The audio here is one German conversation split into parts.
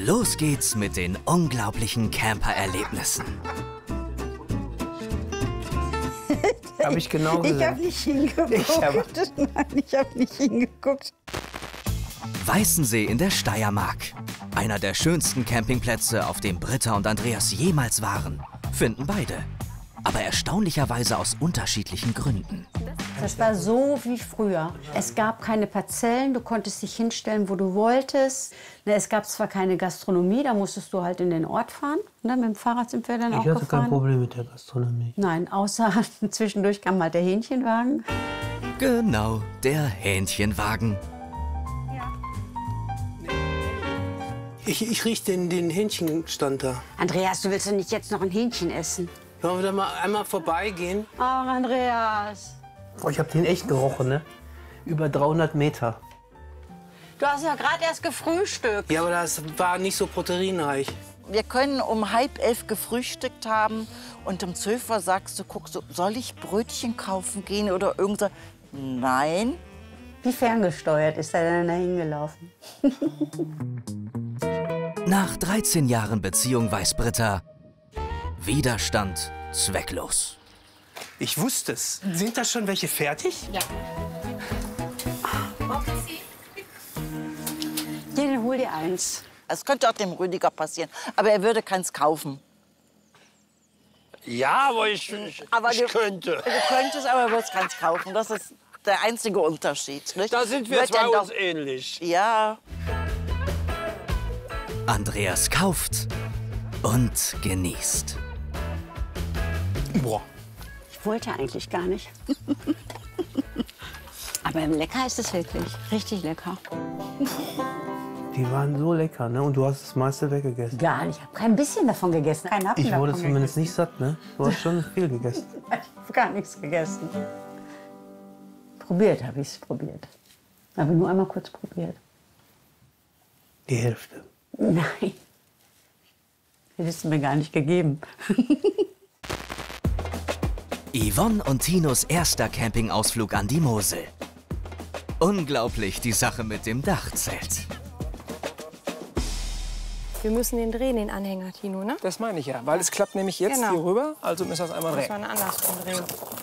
Los geht's mit den unglaublichen Camper-Erlebnissen. Habe ich genau gesehen. Ich habe nicht hingeguckt. Nein, ich habe nicht hingeguckt. Weißensee in der Steiermark. Einer der schönsten Campingplätze, auf dem Britta und Andreas jemals waren, finden beide. Aber erstaunlicherweise aus unterschiedlichen Gründen. Das war so wie früher. Es gab keine Parzellen, du konntest dich hinstellen, wo du wolltest. Es gab zwar keine Gastronomie, da musstest du halt in den Ort fahren. Mit dem Fahrrad sind wir dann auch Ich hatte gefahren. kein Problem mit der Gastronomie. Nein, außer zwischendurch kam halt der Hähnchenwagen. Genau, der Hähnchenwagen. Ich rieche den Hähnchenstand da. Andreas, du willst doch nicht jetzt noch ein Hähnchen essen? Wollen wir da mal einmal vorbeigehen? Ach, Andreas. Oh, ich habe den echt gerochen, ne? Über 300 Meter. Du hast ja gerade erst gefrühstückt. Ja, aber das war nicht so proteinreich. Wir können um 10:30 gefrühstückt haben und um 12 Uhr sagst du, guck, soll ich Brötchen kaufen gehen oder irgend so? Nein. Wie ferngesteuert ist er denn da hingelaufen? Nach 13 Jahren Beziehung weiß Britta, Widerstand zwecklos. Ich wusste es. Sind da schon welche fertig? Ja. Den hol dir eins. Es könnte auch dem Rüdiger passieren, aber er würde keins kaufen. Ja, aber ich könnte. Du könntest, aber er würde keins kaufen. Das ist der einzige Unterschied. Nicht? Da sind wir Wird zwei er uns ähnlich. Ja. Andreas kauft und genießt. Boah. Ich wollte eigentlich gar nicht. Aber lecker ist es wirklich. Richtig lecker. Die waren so lecker, ne? Und du hast das meiste weggegessen. Gar nicht. Ich habe kein bisschen davon gegessen. Kein Happen Ich wurde davon zumindest gegessen. nicht satt, ne? Du hast schon viel gegessen. Ich habe gar nichts gegessen. Probiert habe ich es probiert. Aber nur einmal kurz probiert. Die Hälfte. Nein. Hättest du mir gar nicht gegeben. Yvonne und Tinos erster Campingausflug an die Mosel. Unglaublich die Sache mit dem Dachzelt. Wir müssen den drehen, den Anhänger, Tino, ne? Das meine ich ja, weil es klappt nämlich jetzt Genau. hier rüber, also müssen wir es einmal Muss drehen. man andersrum drehen.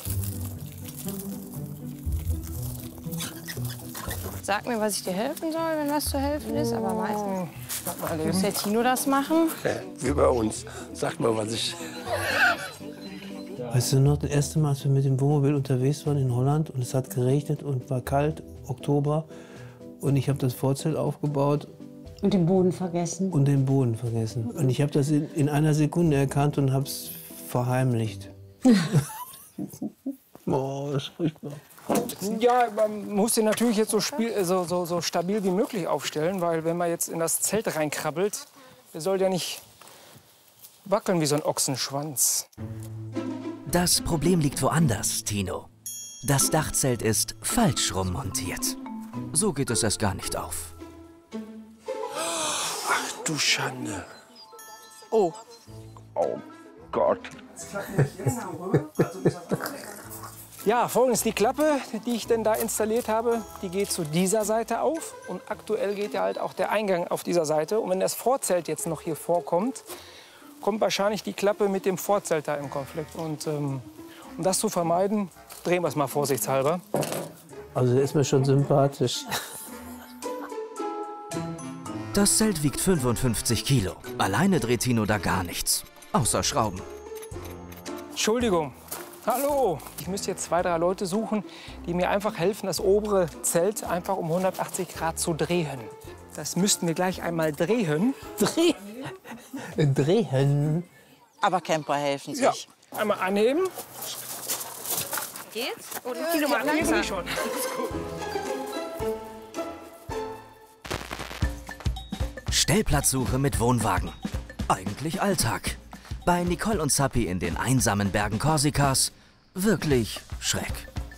Sag mir, was ich dir helfen soll, wenn was zu helfen ist, aber meistens muss der Tino das machen. Wie bei uns. Sag mal, was ich... Weißt du noch, das erste Mal, als wir mit dem Wohnmobil unterwegs waren in Holland und es hat geregnet und war kalt, Oktober, und ich habe das Vorzelt aufgebaut Und den Boden vergessen. und den Boden vergessen. Und ich habe das in einer Sekunde erkannt und habe es verheimlicht. Oh, das ist furchtbar. Ja, man muss den natürlich jetzt so stabil wie möglich aufstellen, weil wenn man jetzt in das Zelt reinkrabbelt, der soll ja nicht wackeln wie so ein Ochsenschwanz. Das Problem liegt woanders, Tino. Das Dachzelt ist falsch rum montiert. So geht es erst gar nicht auf. Ach du Schande. Oh. Oh Gott. Ja, folgendes, die Klappe, die ich denn da installiert habe, die geht zu dieser Seite auf. Und aktuell geht ja halt auch der Eingang auf dieser Seite. Und wenn das Vorzelt jetzt noch hier vorkommt, kommt wahrscheinlich die Klappe mit dem Vorzelt da in Konflikt. Und um das zu vermeiden, drehen wir es mal vorsichtshalber. Also der ist mir schon sympathisch. Das Zelt wiegt 55 Kilo. Alleine dreht Tino da gar nichts. Außer Schrauben. Entschuldigung. Hallo. Ich müsste jetzt 2, 3 Leute suchen, die mir einfach helfen, das obere Zelt einfach um 180 Grad zu drehen. Das müssten wir gleich einmal drehen. Drehen. Aber Camper helfen sich. Ja. Einmal anheben. Geht's? Und Tino, mal irgendwie schon. Stellplatzsuche mit Wohnwagen. Eigentlich Alltag. Bei Nicole und Zappi in den einsamen Bergen Korsikas wirklich Schreck.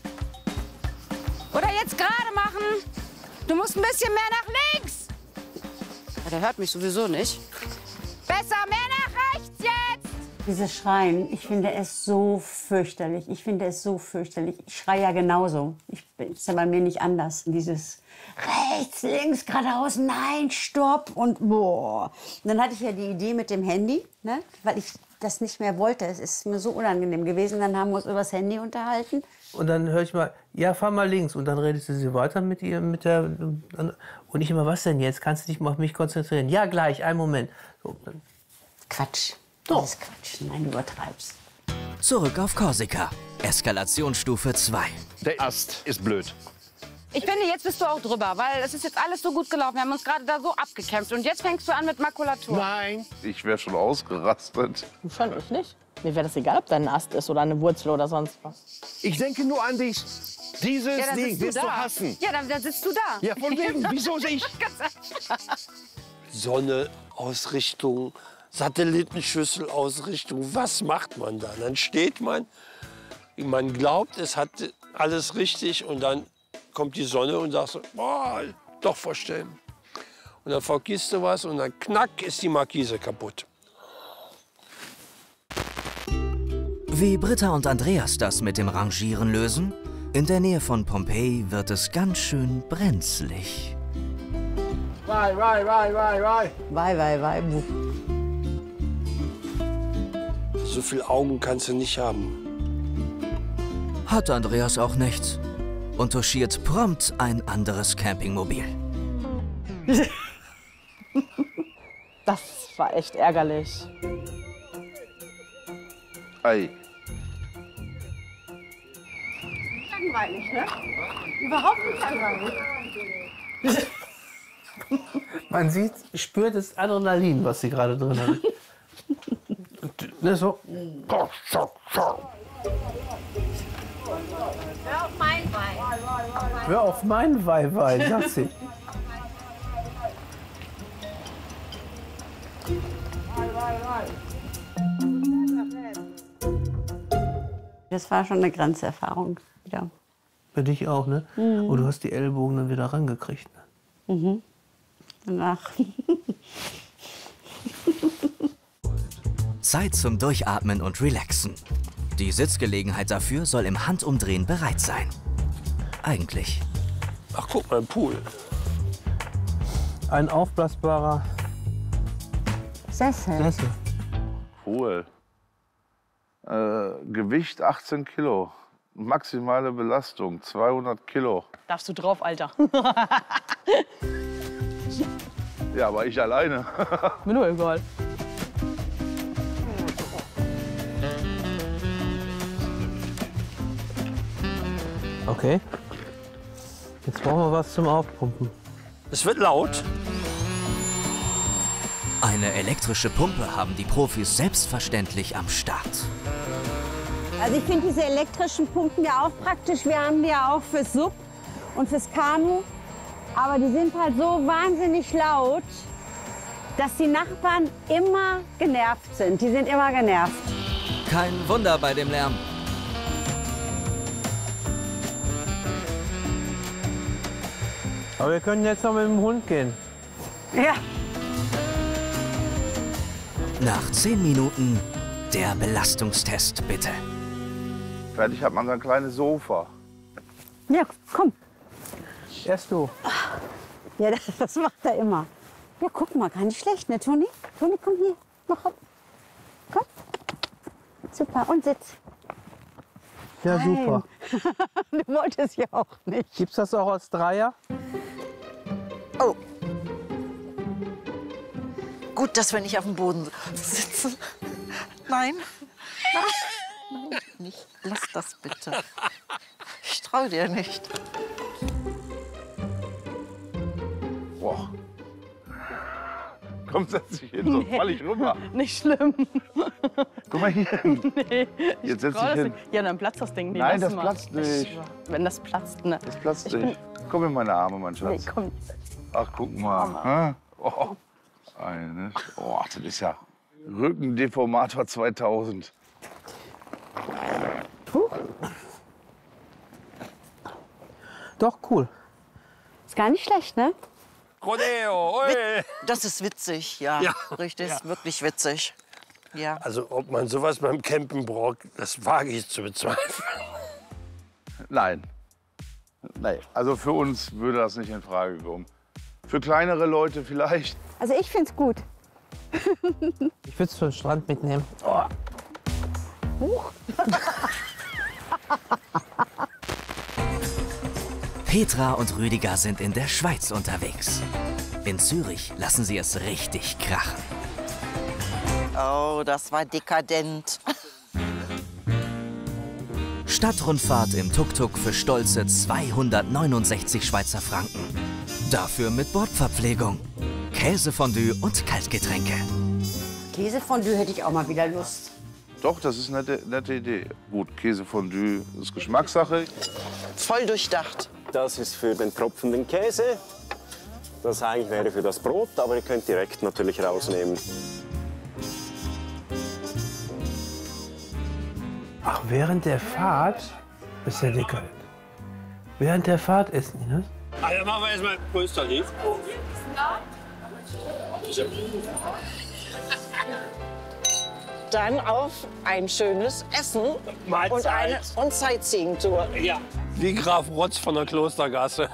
Oder jetzt gerade machen. Du musst ein bisschen mehr nach links. Ja, der hört mich sowieso nicht. Besser mehr nach rechts jetzt. Dieses Schreien, ich finde es so fürchterlich. Ich finde es so fürchterlich. Ich schreie ja genauso. Ich ist ja bei mir nicht anders. Dieses rechts, links, geradeaus, nein, stopp und boah. Und dann hatte ich ja die Idee mit dem Handy, ne? Weil ich das nicht mehr wollte. Es ist mir so unangenehm gewesen. Dann haben wir uns über das Handy unterhalten. Und dann höre ich mal, ja, fahr mal links. Und dann redet sie weiter mit ihr, und ich immer, was denn jetzt? Kannst du dich mal auf mich konzentrieren? Ja, gleich, einen Moment. So, dann. Quatsch. Doch. Das ist Quatsch. Nein, du übertreibst. Zurück auf Korsika. Eskalationsstufe 2. Der Ast ist blöd. Ich finde, jetzt bist du auch drüber, weil es ist jetzt alles so gut gelaufen. Wir haben uns gerade da so abgekämpft. Und jetzt fängst du an mit Makulatur. Nein. Ich wäre schon ausgerastet. Du schon, ich nicht. Mir wäre das egal, ob da ein Ast ist oder eine Wurzel oder sonst was. Ich denke nur an dich. Dieses dann Ding sitzt du wirst du da. hassen. Ja, dann sitzt du da. Ja, von wegen. Wieso ich? Sonne, Ausrichtung, Satellitenschüssel, Ausrichtung. Was macht man da? Dann steht man glaubt, es hat alles richtig und dann kommt die Sonne und sagt so, boah, doch verstellen. Und dann vergisst du was und dann knack ist die Markise kaputt. Wie Britta und Andreas das mit dem Rangieren lösen? In der Nähe von Pompeji wird es ganz schön brenzlig. Wei. So viele Augen kannst du nicht haben. Hat Andreas auch nicht. Und touchiert prompt ein anderes Campingmobil. Das war echt ärgerlich. Ei. Langweilig, ne? Überhaupt nicht langweilig. Man spürt das Adrenalin, was sie gerade drin hat. Ne, so. Hör auf mein Wein. Hör auf meinen Weih, sagt sie. Das war schon eine Grenzerfahrung wieder. Für dich auch, ne? Und du hast die Ellbogen dann wieder rangekriegt. Ne? Danach. Zeit zum Durchatmen und Relaxen. Die Sitzgelegenheit dafür soll im Handumdrehen bereit sein. Eigentlich. Ach, guck mal, ein Pool. Ein aufblasbarer Sessel. Cool. Gewicht 18 Kilo. Maximale Belastung 200 Kilo. Darfst du drauf, Alter. Ja, aber ich alleine. Mir nur egal. Okay. Jetzt brauchen wir was zum Aufpumpen. Es wird laut. Eine elektrische Pumpe haben die Profis selbstverständlich am Start. Also ich finde diese elektrischen Pumpen ja auch praktisch. Wir haben die ja auch fürs Sub und fürs Kanu. Aber die sind halt so wahnsinnig laut, dass die Nachbarn immer genervt sind. Die sind immer genervt. Kein Wunder bei dem Lärm. Aber wir können jetzt noch mit dem Hund gehen. Ja. Nach 10 Minuten der Belastungstest, bitte. Fertig hat man so ein kleines Sofa. Ja, komm. Erst du. Ja, das macht er immer. Ja, guck mal, gar nicht schlecht, ne, Toni? Toni, komm hier. Mach hopp. Komm. Super, und sitz. Ja, super. Du wolltest ja auch nicht. Gibt's das auch als Dreier? Oh. Gut, dass wir nicht auf dem Boden sitzen. Nein. Nein, nicht. Lass das bitte. Ich trau dir nicht. Boah. Komm, setz dich hin, sonst fall ich runter. Nicht schlimm. Guck mal hier. Nee. Jetzt setz dich hin. Ja, dann platzt das Ding. Nee, Nein, lass das mal. platzt nicht. Wenn das platzt, ne? Das platzt nicht. Komm in meine Arme, mein Nee, Schatz. komm. Ach, guck mal. Oh. Oh, das ist ja Rückendeformator 2000. Doch, cool. Ist gar nicht schlecht, ne? Rodeo, oi. Das ist witzig, ja. Ja. Richtig, ist wirklich witzig. Ja. Also, ob man sowas beim Campen braucht, das wage ich zu bezweifeln. Nein. Nee, also für uns würde das nicht in Frage kommen. Für kleinere Leute vielleicht. Also ich finde es gut. Ich würde es zum Strand mitnehmen. Oh. Petra und Rüdiger sind in der Schweiz unterwegs. In Zürich lassen sie es richtig krachen. Oh, das war dekadent. Stadtrundfahrt im Tuk-Tuk für stolze 269 Schweizer Franken. Dafür mit Bordverpflegung, Käsefondue und Kaltgetränke. Käsefondue hätte ich auch mal wieder Lust. Doch, das ist eine nette Idee. Gut, Käsefondue ist Geschmackssache. Voll durchdacht. Das ist für den tropfenden Käse. Das eigentlich wäre für das Brot, aber ihr könnt direkt natürlich rausnehmen. Ach, während der Fahrt ist ja dekadent. Während der Fahrt essen die, ne? Also machen wir erstmal Prösterli. Dann auf ein schönes Essen und Sightseeing-Tour. Ja. Wie Graf Rotz von der Klostergasse.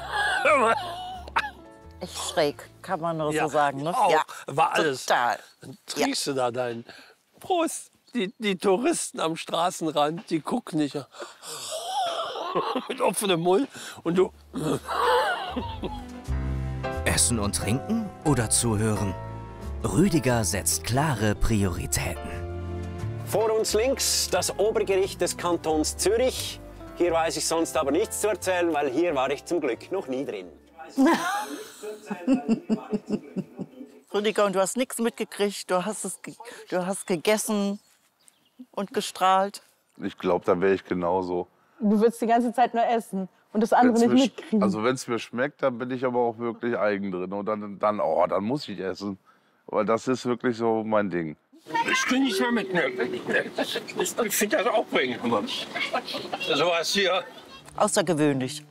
Echt schräg, kann man nur so sagen. Ne? Auch, Ja, war alles. total. Dann trinkst du da deinen Prost. Die Touristen am Straßenrand, die gucken dich mit offenem Mund und du. Essen und trinken oder zuhören? Rüdiger setzt klare Prioritäten. Vor uns links das Obergericht des Kantons Zürich. Hier weiß ich sonst aber nichts zu erzählen, weil hier war ich zum Glück noch nie drin. Rüdiger, und du hast nichts mitgekriegt. Du hast gegessen und gestrahlt. Ich glaube, da wäre ich genauso. Du willst die ganze Zeit nur essen und das andere nicht mitkriegen. Also wenn es mir schmeckt, dann bin ich aber auch wirklich eigen drin. Und dann muss ich essen. Weil das ist wirklich so mein Ding. Ich kann nicht mehr mitnehmen. Ich finde das auch bringen. Sowas hier. Außergewöhnlich.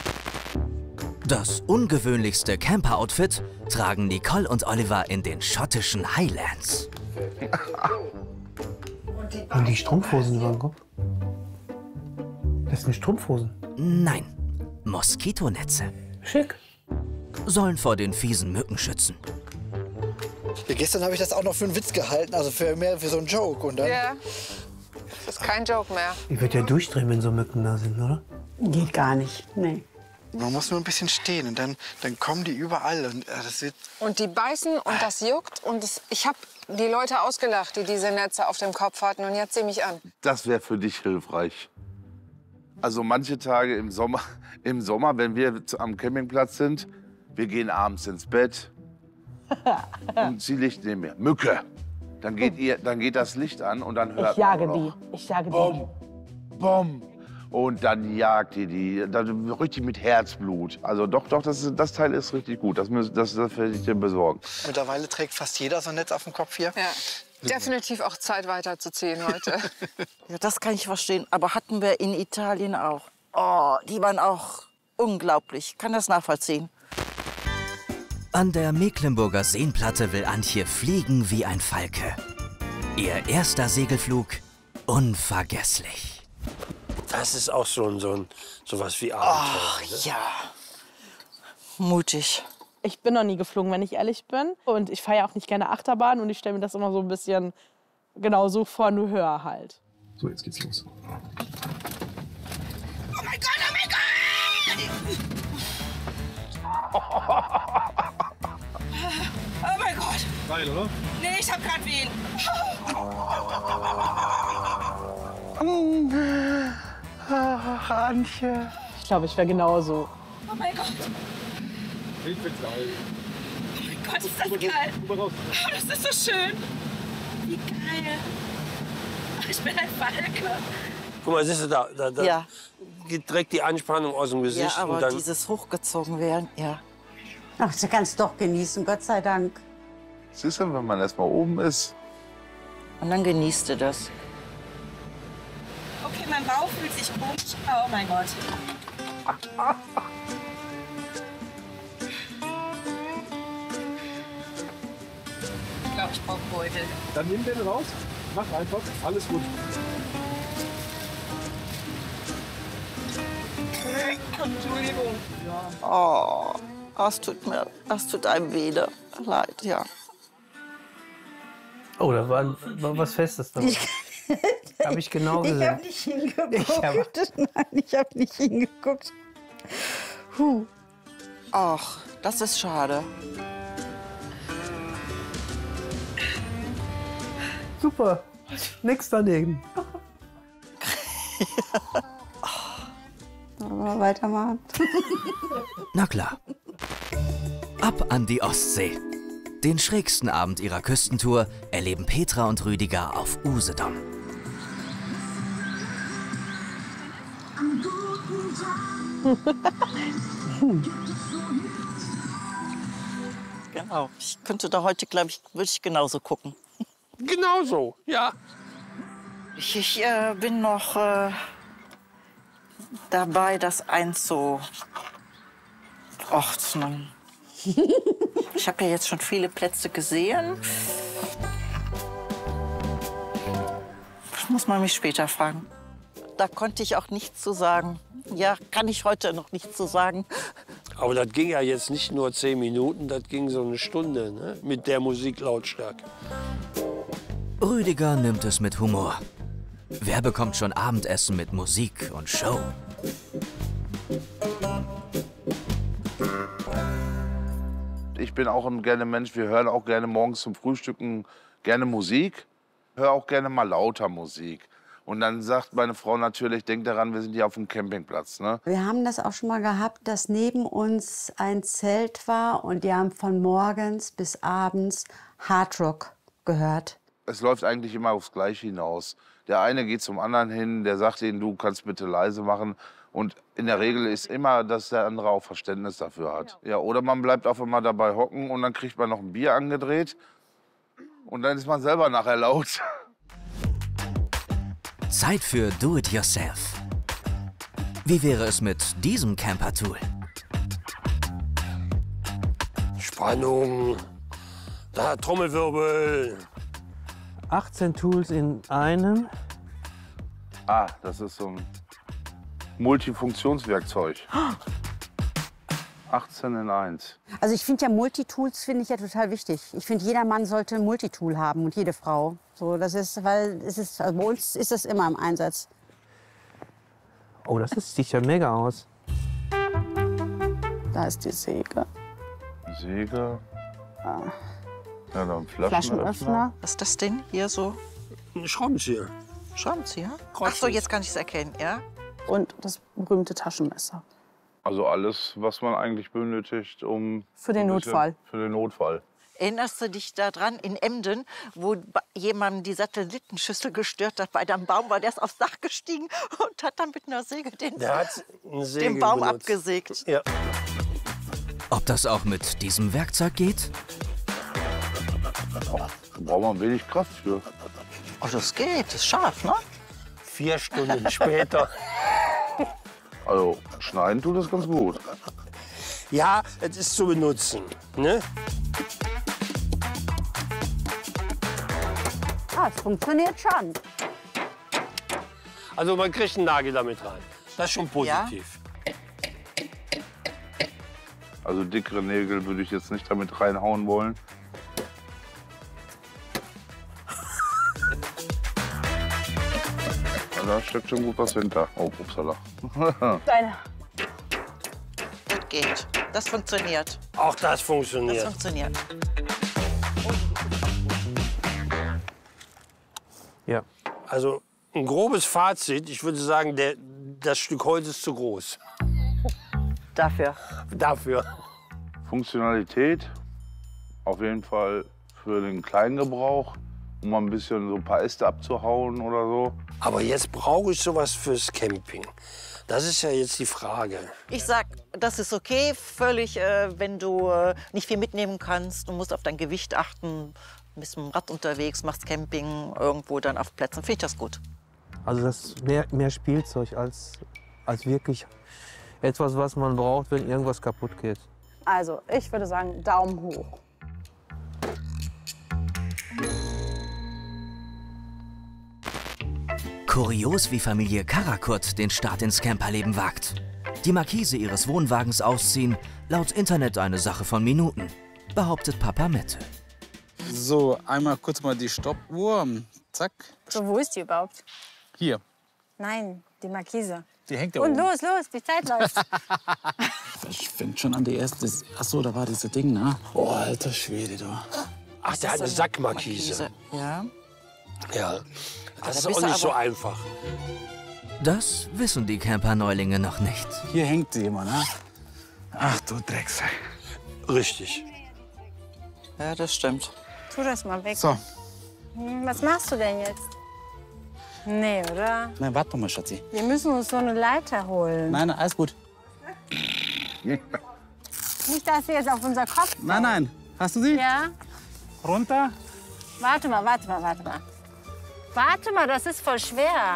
Das ungewöhnlichste Camper-Outfit tragen Nicole und Oliver in den schottischen Highlands. Und die Strumpfhosen über dem Kopf? Das sind Strumpfhosen? Nein, Moskitonetze. Schick. Sollen vor den fiesen Mücken schützen. Ja, gestern habe ich das auch noch für einen Witz gehalten, also mehr für so einen Joke. Und dann Ja, das ist kein Joke mehr. Ich würde ja durchdrehen, wenn so Mücken da sind, oder? Geht gar nicht, nee. Man muss nur ein bisschen stehen und dann kommen die überall. Und, das wird Und die beißen und das juckt. Und ich habe die Leute ausgelacht, die diese Netze auf dem Kopf hatten. Und jetzt sieh mich an. Das wäre für dich hilfreich. Also manche Tage im Sommer, wenn wir am Campingplatz sind, wir gehen abends ins Bett und sie liegt neben mir. Mücke. Dann geht das Licht an und dann hört Ich jage man die. noch Ich jage Bom, bom. Und dann jagt die dann richtig mit Herzblut. Also doch, das Teil ist richtig gut. Das werde ich dir besorgen. mittlerweile trägt fast jeder so ein Netz auf dem Kopf hier. Ja. Definitiv auch Zeit weiterzuziehen heute. Ja, das kann ich verstehen. Aber hatten wir in Italien auch. Oh, die waren auch unglaublich. Kann das nachvollziehen. An der Mecklenburger Seenplatte will Antje fliegen wie ein Falke. Ihr erster Segelflug unvergesslich. Das ist auch sowas wie Abenteuer. Ach ja, mutig. Ich bin noch nie geflogen, wenn ich ehrlich bin. Und ich fahre ja auch nicht gerne Achterbahn. Und ich stelle mir das immer so ein bisschen genau so vor, nur höher halt. So, jetzt geht's los. Oh mein Gott, oh mein Gott! Oh mein Gott! Geil, oder? Nee, ich hab grad Wehen. Ach, Antje. Ich glaube, ich wäre genauso. Oh mein Gott! Ich find's geil. Oh mein Gott, ist das geil! Oh, das ist so schön! Wie geil! Ich bin ein Falke! Guck mal, siehst du, da Ja. geht direkt die Anspannung aus dem Gesicht. Ja, aber und dann, dieses hochgezogen werden, ja. Ach, du kannst doch genießen, Gott sei Dank. Siehst du, wenn man erst mal oben ist. Und dann genießt du das. Okay, mein Bauch fühlt sich komisch. Oh mein Gott. Ich glaube, ich brauche Beutel. Dann nimm den raus. Mach einfach. Alles gut. Entschuldigung. Oh, das tut einem weh. Leid, ja. Oh, da war was Festes dabei. Habe ich genau gesehen. Ich habe nicht hingeguckt. Nein, ich habe nicht hingeguckt. Ach, das ist schade. Super. Nix daneben. Wollen wir weitermachen? Na klar. Ab an die Ostsee. Den schrägsten Abend ihrer Küstentour erleben Petra und Rüdiger auf Usedom. Genau. Ich könnte da heute, glaube ich, würde ich genauso gucken. Genauso, ja. Ich bin noch dabei, das einzuordnen. Ich habe ja jetzt schon viele Plätze gesehen. Das muss man mich später fragen. Da konnte ich auch nichts zu sagen. Ja, kann ich heute noch nichts zu sagen. Aber das ging ja jetzt nicht nur 10 Minuten, das ging so eine Stunde, ne? Mit der Musiklautstärke. Rüdiger nimmt es mit Humor. Wer bekommt schon Abendessen mit Musik und Show? Ich bin auch ein gerne Mensch, wir hören auch gerne morgens zum Frühstücken gerne Musik. Höre auch gerne mal lauter Musik. Und dann sagt meine Frau natürlich, denk daran, wir sind hier auf dem Campingplatz. Ne? Wir haben das auch schon mal gehabt, dass neben uns ein Zelt war und die haben von morgens bis abends Hardrock gehört. Es läuft eigentlich immer aufs Gleiche hinaus. Der eine geht zum anderen hin, der sagt ihnen, du kannst bitte leise machen. Und in der Regel ist immer, dass der andere auch Verständnis dafür hat. Ja, oder man bleibt auf einmal dabei hocken und dann kriegt man noch ein Bier angedreht. Und dann ist man selber nachher laut. Zeit für Do-it-yourself. Wie wäre es mit diesem Camper-Tool? Spannung, da Trommelwirbel. 18 Tools in einem. Ah, das ist so ein Multifunktionswerkzeug. 18 in 1. Also ich finde ja Multitools finde ich ja total wichtig. Ich finde, jeder Mann sollte ein Multitool haben und jede Frau. So, das ist, weil es ist, also bei uns ist das immer im Einsatz. Oh, sieht ja mega aus. Da ist die Säge. Säge. Ah. Ja, dann Flaschenöffner. Was ist das denn hier so? Ein Schraubenzieher. Schraubenzieher? Ach so, jetzt kann ich es erkennen, ja? Und das berühmte Taschenmesser. Also alles, was man eigentlich benötigt, um... Für den Notfall. Für den Notfall. Erinnerst du dich daran in Emden, wo jemand die Satellitenschüssel gestört hat? Bei einem Baum war der ist aufs Dach gestiegen und hat dann mit einer Säge den Baum benutzt. abgesägt. Ja. Ob das auch mit diesem Werkzeug geht? Da braucht man wenig Kraft für. Oh, das geht, das ist scharf, ne? 4 Stunden später. Also schneiden tut das ganz gut. Ja, es ist zu benutzen. Ne? Ah, es funktioniert schon. Also man kriegt einen Nagel damit rein. Das ist schon positiv. Also dickere Nägel würde ich jetzt nicht damit reinhauen wollen. Da steckt schon gut was hinter. Oh, upsala. Deine. Das geht. Das funktioniert. Auch das funktioniert. Das funktioniert. Ja. Also ein grobes Fazit. Ich würde sagen, das Stück Holz ist zu groß. Dafür. Dafür. Funktionalität auf jeden Fall für den kleinen Gebrauch, um mal ein bisschen so ein paar Äste abzuhauen oder so. Aber jetzt brauche ich sowas fürs Camping. Das ist ja jetzt die Frage. Ich sag, das ist okay, völlig, wenn du nicht viel mitnehmen kannst. Du musst auf dein Gewicht achten, bist mit dem Rad unterwegs, machst Camping irgendwo dann auf Plätzen. Finde ich das gut. Also das ist mehr Spielzeug als wirklich etwas, was man braucht, wenn irgendwas kaputt geht. Also, ich würde sagen, Daumen hoch. Kurios, wie Familie Karakurt den Start ins Camperleben wagt. Die Markise ihres Wohnwagens ausziehen, laut Internet eine Sache von Minuten, behauptet Papa Mette. So, einmal kurz mal die Stoppuhr. Zack. So, wo ist die überhaupt? Hier. Nein, die Markise. Die hängt da Und oben. los, die Zeit läuft. Ich fängt schon an, die erste. Achso, da war dieses Ding, ne? Oh, alter Schwede, du. Ach, der hat eine Sackmarkise. Ja. Ja, das ist da auch bist du nicht so aber- einfach. Das wissen die Camper-Neulinge noch nicht. Hier hängt sie immer, ne? Ach du Drecksack. Richtig. Ja, das stimmt. Tu das mal weg. So. Was machst du denn jetzt? Nee, oder? Nein, warte mal, Schatzi. Wir müssen uns so eine Leiter holen. Nein, alles gut. Nicht, dass sie jetzt auf unser Kopf fällt. Nein, nein. Hast du sie? Ja. Runter. Warte mal. Warte mal, das ist voll schwer.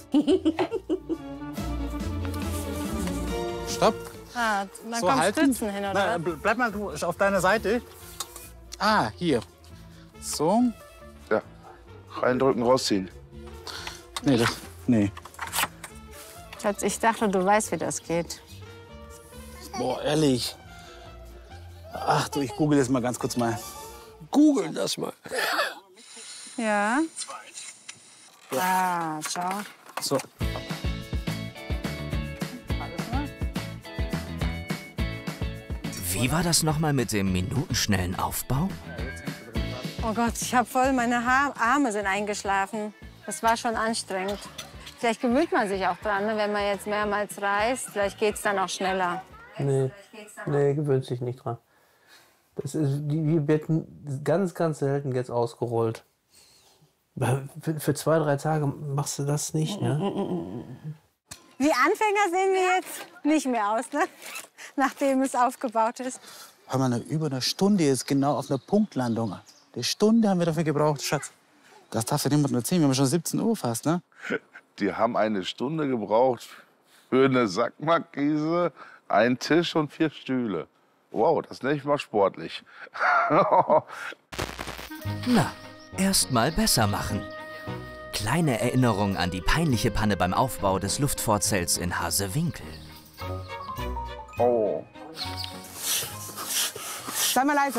Stopp. Ah, dann So kommt halten. Stützen hin, oder? Nein, bleib mal auf deiner Seite. Ah, hier. So. Ja. Reindrücken, rausziehen. Nee, nee. Schatz, ich dachte, du weißt, wie das geht. Boah, ehrlich. Ach du, ich google das mal ganz kurz mal. Google das mal. Ja. Ah, schau. So. Wie war das nochmal mit dem minutenschnellen Aufbau? Oh Gott, ich habe voll, meine Arme sind eingeschlafen. Das war schon anstrengend. Vielleicht gewöhnt man sich auch dran, ne? Wenn man jetzt mehrmals reist. Vielleicht geht es dann auch schneller. Nee, gewöhnt sich nicht dran. Das ist, die werden ganz, ganz selten jetzt ausgerollt. Für 2, 3 Tage machst du das nicht, ne? Wie Anfänger sehen wir jetzt nicht mehr aus, ne? Nachdem es aufgebaut ist. Hör mal, über eine Stunde ist genau auf einer Punktlandung. Eine Stunde haben wir dafür gebraucht, Schatz. Das darf ja niemand nur erzählen. Wir haben schon 17 Uhr fast, ne? Die haben eine Stunde gebraucht für eine Sackmarkise, einen Tisch und 4 Stühle. Wow, das nenne ich mal sportlich. Na, erst mal besser machen. Kleine Erinnerung an die peinliche Panne beim Aufbau des Luftfortzells in Hasewinkel. Oh. Sei mal leise.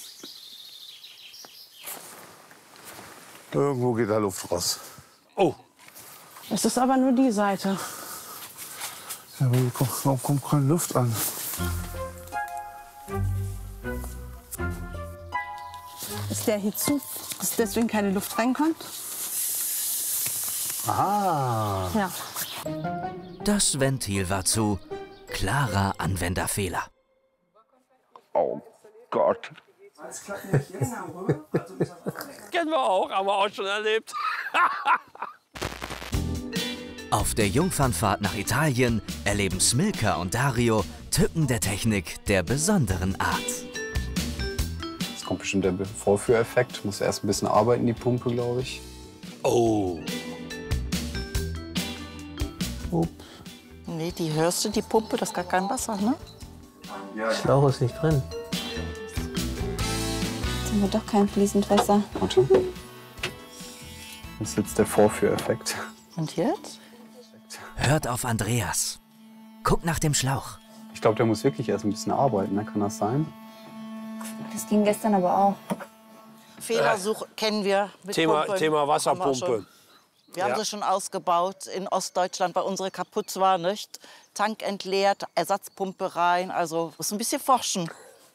Irgendwo geht da Luft raus. Oh. Es ist aber nur die Seite. Ja, warum kommt keine Luft an? Ist der hier zu, dass deswegen keine Luft reinkommt? Aha. Ja. Das Ventil war zu. Klarer Anwenderfehler. Oh Gott. Kennen wir auch, haben wir auch schon erlebt. Auf der Jungfernfahrt nach Italien erleben Smilka und Dario Tücken der Technik der besonderen Art. Jetzt kommt bestimmt der Vorführeffekt. Muss erst ein bisschen arbeiten, die Pumpe, glaube ich. Oh. Ups. Nee, die hörst du, die Pumpe, das ist gar kein Wasser, ne? Schlauch ist nicht drin. Jetzt haben wir doch kein fließend Wasser. Warte. Das ist jetzt der Vorführeffekt. Und jetzt? Hört auf Andreas. Guck nach dem Schlauch. Ich glaube, der muss wirklich erst ein bisschen arbeiten, ne? Kann das sein? Das ging gestern aber auch. Fehlersuche kennen wir mit Thema Pumpen. Thema Haben wir Wasserpumpe. schon. Wir haben Ja. sie schon ausgebaut in Ostdeutschland, weil unsere kaputt war, nicht? Tank entleert, Ersatzpumpe rein, also muss ein bisschen forschen.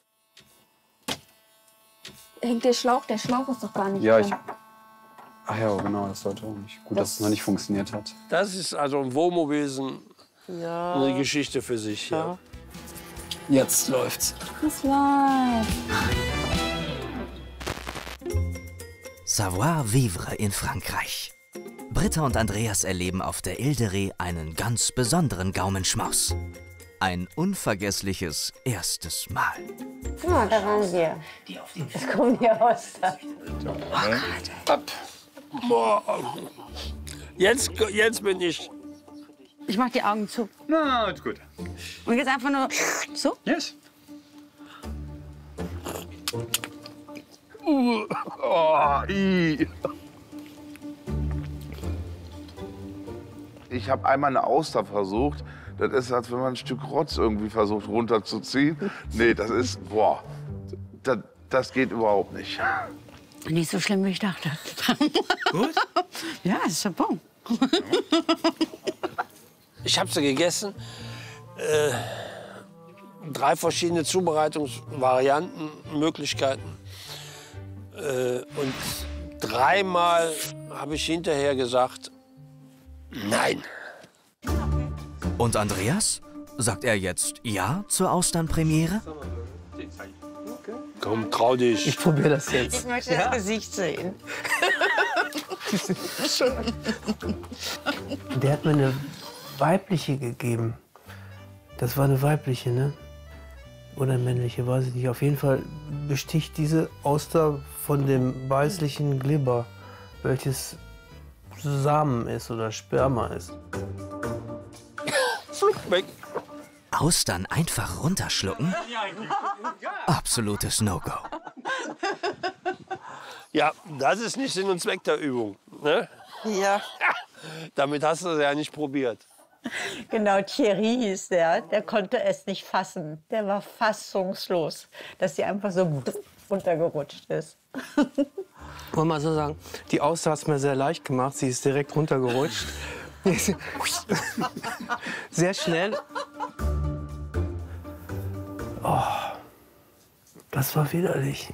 Hängt der Schlauch ist doch gar nicht Ja, drin. Ach ja, genau, das sollte auch nicht. Gut, dass es noch nicht funktioniert hat. Das ist also im Wohnmobilwesen Ja. eine Geschichte für sich. Ja. Jetzt läuft's. Es läuft. Savoir-vivre in Frankreich. Britta und Andreas erleben auf der Ile de Ré einen ganz besonderen Gaumenschmaus. Ein unvergessliches erstes Mal. Guck mal, da waren wir. Das kommen die aus. Ab. Boah. Jetzt bin ich. Ich mach die Augen zu. Na, ist gut. Und jetzt einfach nur so. Yes. Oh, ich habe einmal eine Auster versucht. Das ist, als wenn man ein Stück Rotz irgendwie versucht runterzuziehen. Nee, das ist, boah, das geht überhaupt nicht. Nicht so schlimm, wie ich dachte. Gut? Ja, ist so bon. Ich habe sie gegessen. 3 verschiedene Zubereitungsvarianten, Möglichkeiten. Und 3-mal habe ich hinterher gesagt, nein. Und Andreas? Sagt er jetzt Ja zur Austernpremiere? Komm, trau dich. Ich probiere das jetzt. Ich möchte das Gesicht sehen. Der hat mir eine weibliche gegeben. Das war eine weibliche, ne? Oder männliche, weiß ich nicht. Auf jeden Fall besticht diese Auster von dem weißlichen Glibber, welches Samen ist oder Sperma ist. Austern einfach runterschlucken? Absolutes No-Go. Ja, das ist nicht Sinn und Zweck der Übung. Ne? Ja. Damit hast du es ja nicht probiert. Genau, Thierry hieß der. Der konnte es nicht fassen. Der war fassungslos, dass sie einfach so runtergerutscht ist. Wollen wir mal so sagen, die Auster hat es mir sehr leicht gemacht. Sie ist direkt runtergerutscht. Sehr schnell. Oh, das war widerlich.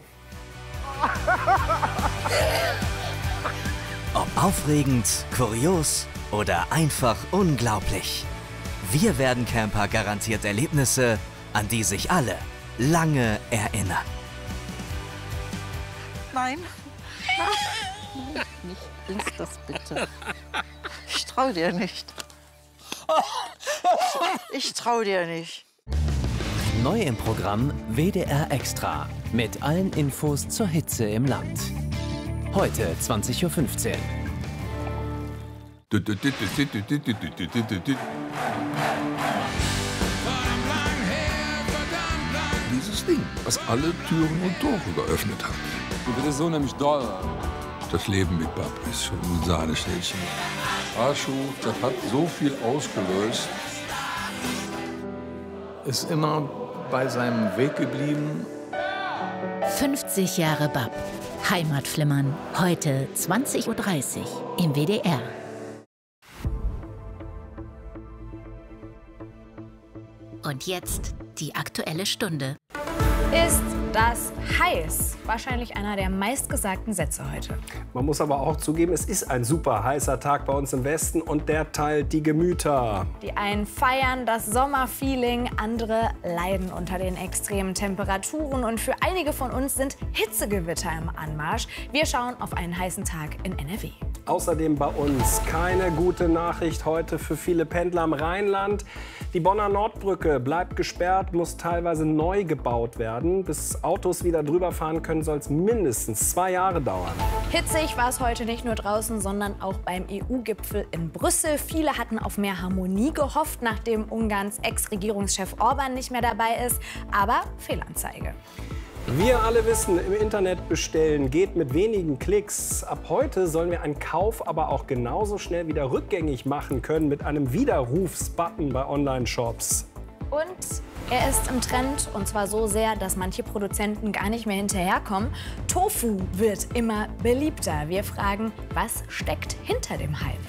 Ob aufregend, kurios oder einfach unglaublich. Wir werden Camper garantiert Erlebnisse, an die sich alle lange erinnern. Nein. Nicht das bitte. Ich trau dir nicht. Ich trau dir nicht. Neu im Programm WDR Extra mit allen Infos zur Hitze im Land. Heute 20:15 Uhr. Dieses Ding, was alle Türen und Tore geöffnet hat. Das ist so nämlich doll. Das Leben mit Bab ist schon ein Sahneschnällchen. Aschu, das hat so viel ausgelöst. Ist immer bei seinem Weg geblieben. 50 Jahre Bab. Heimatflimmern. Heute 20:30 Uhr im WDR. Und jetzt die Aktuelle Stunde. Ist das heiß? Wahrscheinlich einer der meistgesagten Sätze heute. Man muss aber auch zugeben, es ist ein super heißer Tag bei uns im Westen und der teilt die Gemüter. Die einen feiern das Sommerfeeling, andere leiden unter den extremen Temperaturen und für einige von uns sind Hitzegewitter im Anmarsch. Wir schauen auf einen heißen Tag in NRW. Außerdem bei uns keine gute Nachricht heute für viele Pendler im Rheinland. Die Bonner Nordbrücke bleibt gesperrt, muss teilweise neu gebaut werden. Bis Autos wieder drüber fahren können, soll es mindestens 2 Jahre dauern. Hitzig war es heute nicht nur draußen, sondern auch beim EU-Gipfel in Brüssel. Viele hatten auf mehr Harmonie gehofft, nachdem Ungarns Ex-Regierungschef Orban nicht mehr dabei ist. Aber Fehlanzeige. Wir alle wissen, im Internet bestellen geht mit wenigen Klicks. Ab heute sollen wir einen Kauf aber auch genauso schnell wieder rückgängig machen können mit einem Widerrufsbutton bei Online-Shops. Und er ist im Trend, und zwar so sehr, dass manche Produzenten gar nicht mehr hinterherkommen. Tofu wird immer beliebter. Wir fragen, was steckt hinter dem Hype?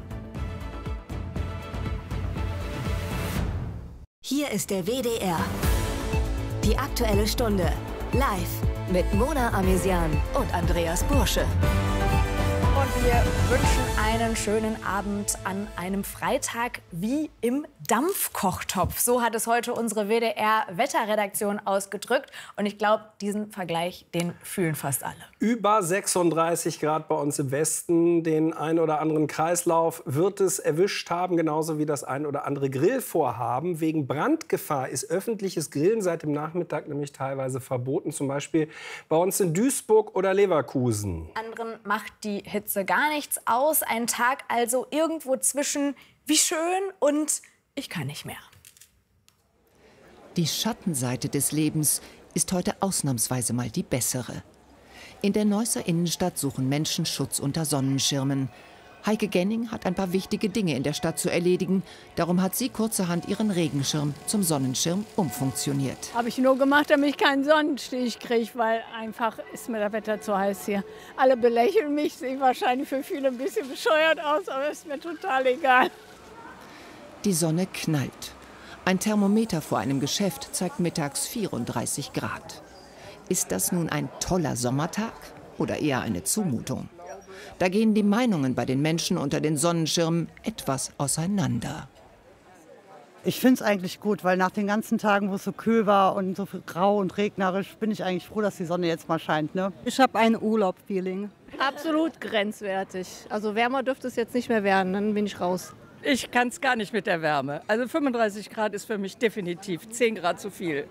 Hier ist der WDR. Die Aktuelle Stunde. Live mit Mona Amesian und Andreas Bursche. Und wir wünschen einen schönen Abend an einem Freitag wie im Dampfkochtopf. So hat es heute unsere WDR-Wetterredaktion ausgedrückt. Und ich glaube, diesen Vergleich, den fühlen fast alle. Über 36 Grad bei uns im Westen. Den ein oder anderen Kreislauf wird es erwischt haben, genauso wie das ein oder andere Grillvorhaben. Wegen Brandgefahr ist öffentliches Grillen seit dem Nachmittag nämlich teilweise verboten. Zum Beispiel bei uns in Duisburg oder Leverkusen. Anderen macht die Hitze gar nichts aus. Ein Tag also irgendwo zwischen wie schön und ich kann nicht mehr. Die Schattenseite des Lebens ist heute ausnahmsweise mal die bessere. In der Neusser Innenstadt suchen Menschen Schutz unter Sonnenschirmen. Heike Genning hat ein paar wichtige Dinge in der Stadt zu erledigen. Darum hat sie kurzerhand ihren Regenschirm zum Sonnenschirm umfunktioniert. Habe ich nur gemacht, damit ich keinen Sonnenstich kriege, weil einfach ist mir das Wetter zu heiß hier. Alle belächeln mich, sehe wahrscheinlich für viele ein bisschen bescheuert aus, aber ist mir total egal. Die Sonne knallt. Ein Thermometer vor einem Geschäft zeigt mittags 34 Grad. Ist das nun ein toller Sommertag oder eher eine Zumutung? Da gehen die Meinungen bei den Menschen unter den Sonnenschirmen etwas auseinander. Ich finde es eigentlich gut, weil nach den ganzen Tagen, wo es so kühl war und so grau und regnerisch, bin ich eigentlich froh, dass die Sonne jetzt mal scheint. Ne? Ich habe ein Urlaub-Feeling. Absolut grenzwertig. Also wärmer dürfte es jetzt nicht mehr werden, dann bin ich raus. Ich kann es gar nicht mit der Wärme. Also 35 Grad ist für mich definitiv 10 Grad zu viel.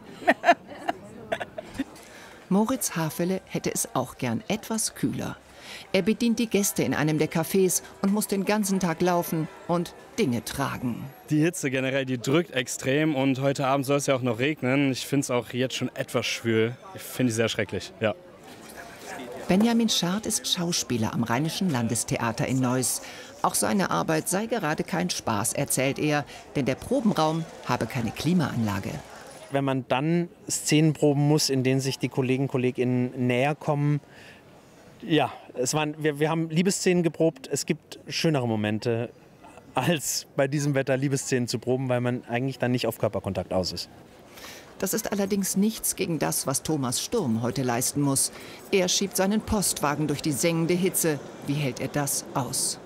Moritz Hafele hätte es auch gern etwas kühler. Er bedient die Gäste in einem der Cafés und muss den ganzen Tag laufen und Dinge tragen. Die Hitze generell, die drückt extrem und heute Abend soll es ja auch noch regnen. Ich finde es auch jetzt schon etwas schwül. Ich finde es sehr schrecklich, ja. Benjamin Schad ist Schauspieler am Rheinischen Landestheater in Neuss. Auch seine Arbeit sei gerade kein Spaß, erzählt er, denn der Probenraum habe keine Klimaanlage. Wenn man dann Szenen proben muss, in denen sich die Kolleginnen näher kommen, ja, wir haben Liebesszenen geprobt. Es gibt schönere Momente, als bei diesem Wetter Liebesszenen zu proben, weil man eigentlich dann nicht auf Körperkontakt aus ist. Das ist allerdings nichts gegen das, was Thomas Sturm heute leisten muss. Er schiebt seinen Postwagen durch die sengende Hitze. Wie hält er das aus?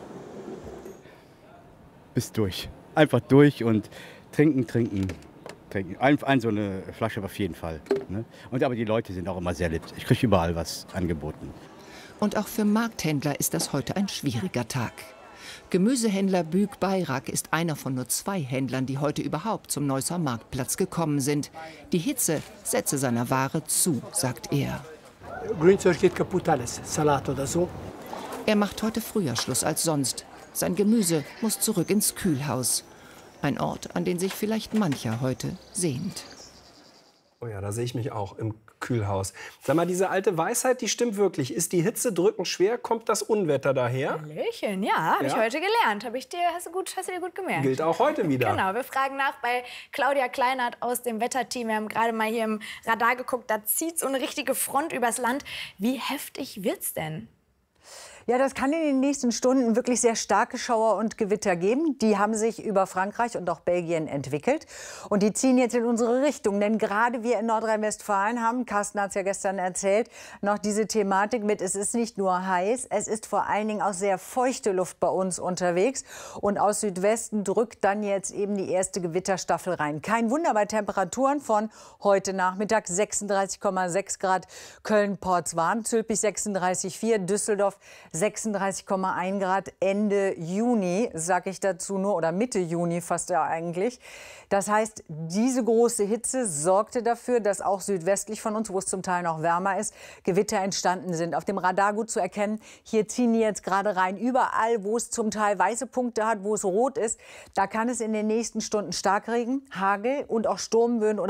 Bis durch. Einfach durch und trinken, trinken, trinken. So eine Flasche auf jeden Fall. Ne? Aber die Leute sind auch immer sehr lieb. Ich kriege überall was angeboten. Und auch für Markthändler ist das heute ein schwieriger Tag. Gemüsehändler Büg Bayrak ist einer von nur 2 Händlern, die heute überhaupt zum Neusser Marktplatz gekommen sind. Die Hitze setze seiner Ware zu, sagt er. Grünzeug geht kaputt alles, Salat oder so. Er macht heute früher Schluss als sonst. Sein Gemüse muss zurück ins Kühlhaus. Ein Ort, an den sich vielleicht mancher heute sehnt. Oh ja, da sehe ich mich auch im Kühlhaus. Sag mal, diese alte Weisheit, die stimmt wirklich. Ist die Hitze drückend schwer, kommt das Unwetter daher? Hallöchen, ja, habe ich heute gelernt. Hast du dir gut gemerkt. Gilt auch heute wieder. Genau, wir fragen nach bei Claudia Kleinert aus dem Wetterteam. Wir haben gerade mal hier im Radar geguckt, da zieht so eine richtige Front übers Land. Wie heftig wird's denn? Ja, das kann in den nächsten Stunden wirklich sehr starke Schauer und Gewitter geben. Die haben sich über Frankreich und auch Belgien entwickelt. Und die ziehen jetzt in unsere Richtung. Denn gerade wir in Nordrhein-Westfalen haben, Carsten hat es ja gestern erzählt, noch diese Thematik mit, es ist nicht nur heiß, es ist vor allen Dingen auch sehr feuchte Luft bei uns unterwegs. Und aus Südwesten drückt dann jetzt eben die erste Gewitterstaffel rein. Kein Wunder bei Temperaturen von heute Nachmittag 36,6 Grad Köln-Portswarm, Zülpich 36,4, Düsseldorf 36,1 Grad Ende Juni, sage ich dazu nur, oder Mitte Juni fast ja eigentlich. Das heißt, diese große Hitze sorgte dafür, dass auch südwestlich von uns, wo es zum Teil noch wärmer ist, Gewitter entstanden sind. Auf dem Radar gut zu erkennen, hier ziehen die jetzt gerade rein. Überall, wo es zum Teil weiße Punkte hat, wo es rot ist, da kann es in den nächsten Stunden Starkregen, Hagel und auch Sturmböen oder